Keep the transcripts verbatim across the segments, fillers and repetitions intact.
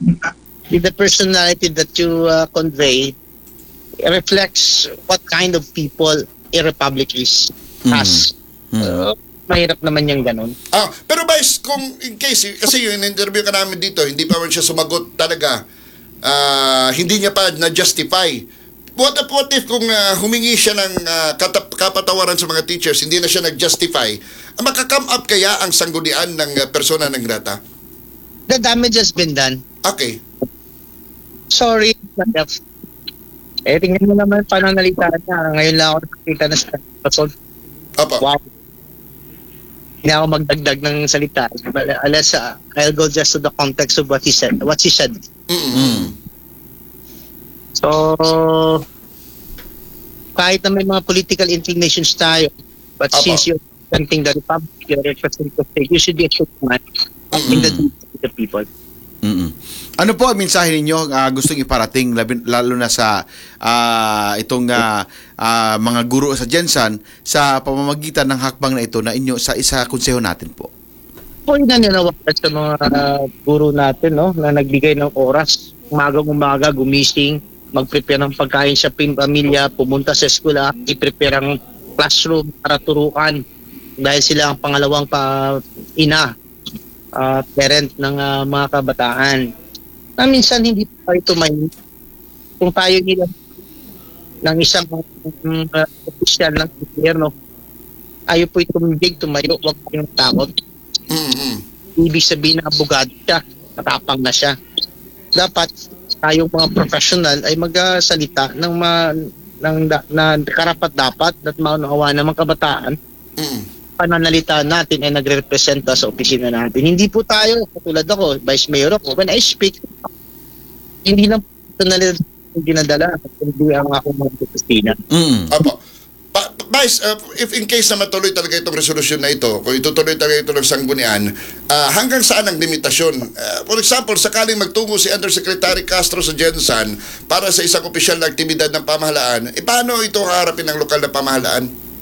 the personality that you uh, convey reflects what kind of people a republic is has. Mm. Uh, mahirap naman yung ganun. Ah, pero Vice, kung in case, kasi yung interview ka namin dito, hindi pa man siya sumagot talaga, uh, hindi niya pa na-justify. What if, what if kung uh, humingi siya ng uh, katap, kapatawaran sa mga teachers, hindi na siya nag-justify, uh, makakome up kaya ang sanggunian ng uh, persona ng grata? The damage has been done. Okay. Sorry, eh, tingnan mo naman pananalita niya. Ngayon lang ako nakikita na sa pasol. Opo. Wow. Hindi ako magdagdag ng salita. Alas, uh, I'll go just to the context of what he said. What he said. Mm-hmm. So, kahit na may mga political inclinations tayo, but Opo. Since you're representing the Republic, you're representing the state, you should be a true man in the the people. Mm-mm. Ano po ang mensahe ninyo uh, gustong iparating lalo na sa uh, itong uh, uh, mga guro sa Gensan sa pamamagitan ng hakbang na ito na inyo sa isa konseho natin po? Po yun na ninawakas sa mga uh, guro natin, no, na nagbigay ng oras, umagang-umaga, gumising, mag-prepare ng pagkain sa pamilya, pumunta sa eskwela, i-prepare ang classroom para turuan dahil sila ang pangalawang pa ina, uh, parent ng uh, mga kabataan. Na minsan hindi pa ito may kung tayo nila ng isang um, uh, opisyal ng gobyerno ayaw po itumindig, tumayo, huwag kayong takot. Mm-hmm. Ibig sabihin na abogado siya, matapang na siya. Dapat tayong mga professional ay magsalita ng ma, ng na, na karapat dapat at maunawa ng mga kabataan. Mm-hmm. Pananalita natin ay nagre-representa sa opisina natin. Hindi po tayo, katulad ako, Vice Mayor ako, when I speak, hindi lang personalidad yung ginadala, hindi ang akong mga opisina. Mm. Apo. Pa, Vice, uh, if in case na matuloy talaga itong resolusyon na ito, kung itutuloy talaga ito ng sanggunian, uh, hanggang saan ang limitasyon? Uh, for example, sakaling magtungo si Undersecretary Castro sa Gensan para sa isang opisyal na aktibidad ng pamahalaan, e paano ito haharapin ng lokal na pamahalaan?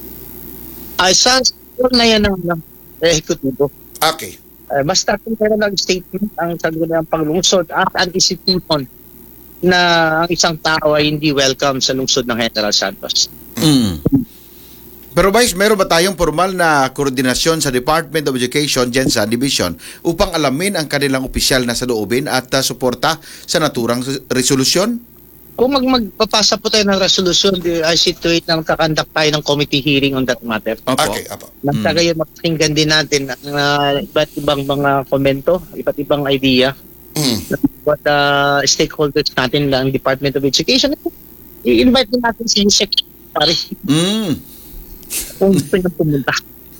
Ay, sa na yan ang ehekutibo. Okay. Uh, basta kung meron ng statement ang sangguniang panglungsod at anticipation na ang isang tao ay hindi welcome sa lungsod ng General Santos. Mm. Pero Vice, meron ba tayong formal na koordinasyon sa Department of Education, Gensan Division upang alamin ang kanilang opisyal na saloobin at uh, suporta sa naturang resolusyon? Kung mag magpapasa po tayo ng resolution, I situate na magkakandak tayo ng committee hearing on that matter. Opo. Okay, apo. Nasa kayo makikinggan din natin ang uh, iba't ibang mga komento, iba't ibang idea. Mm. What uh, stakeholders natin lang, Department of Education, i-invite din natin si Secretary. Mm. Kung gusto niya pumunta.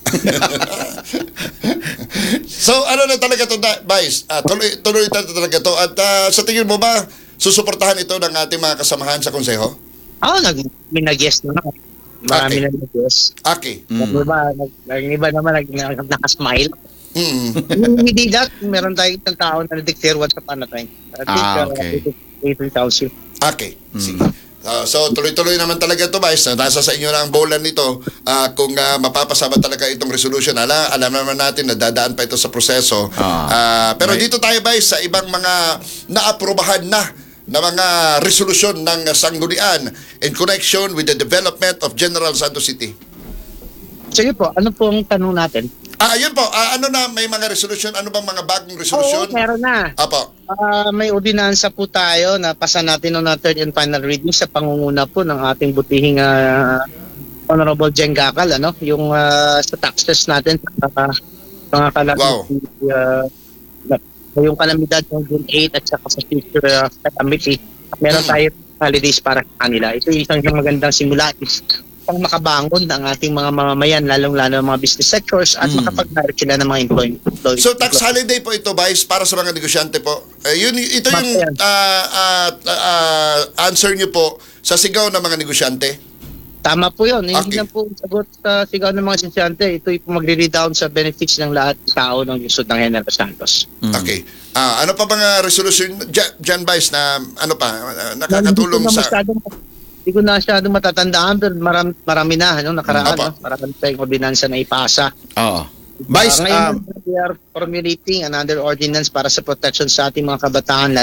So, ano na talaga ito, Vice? Uh, tuloy, tuloy na talaga ito. At uh, sa tingin mo ba, susuportahan ito ng ating mga kasamahan sa konseho? Oo, oh, nag, may nag-guess na. Marami Okay. na nag-guess. Okay. Mm. Yung iba, nag, yung iba naman nag, nag, nakasmile. Mm. Yung hindi that, meron tayong isang tao na nag-declare once upon a time. I think, Ah, okay. uh, eighteen thousand. Okay. Sige. Uh, so, tuloy-tuloy naman talaga ito, Vice. Nasa sa inyo na ang bolan nito. Uh, kung uh, mapapasama talaga itong resolution, ala, alam naman natin na dadaan pa ito sa proseso. Ah, uh, pero may... dito tayo, Vice, sa ibang mga naaprobahan na na mga resolusyon ng sanggunian in connection with the development of General Santos City. Sige po, ano pong tanong natin? Ah, yun po. Ah, ano na, may mga resolusyon? Ano bang mga bagong resolusyon? Oo, meron na. Apo. Uh, may ordinansa po tayo na pasa natin noong na third and final reading sa pangunguna po ng ating butihing uh, Honorable Jen Gacal, ano? Yung uh, sa taxes natin, uh, mga kalamidad, Wow. uh, yung kalamidad ng June eighth at saka sa future uh, calamity. Meron tayo holidays para sa kanila. Ito yung isang magandang simula is pang makabangon ng ating mga mamamayan, lalong-lalo ng mga business sectors at Mm. makapag-direct sila ng mga employee. So, tax holiday po ito, Vice, para sa mga negosyante po. Eh, yun, ito yung uh, uh, uh, answer nyo po sa sigaw ng mga negosyante. Tama po yun. Hindi Okay. lang po sagot sa sigaw ng mga estudyante. Ito yung magre-redown sa benefits ng lahat ng tao ng lungsod ng General Santos. Mm. Okay. Ah, ano pa bang uh, resolution, Jan, Jan Vice, na ano pa, uh, nakakatulong Hindi ko na sa... masyadong, hindi ko na masyadong matatandaan, pero marami, marami na, ano, nakaraan. Apa. No? Marami tayong ordinansa na ipasa. Oo. Vice, Uh, ngayon, um, we are formulating another ordinance para sa protection sa ating mga kabataan,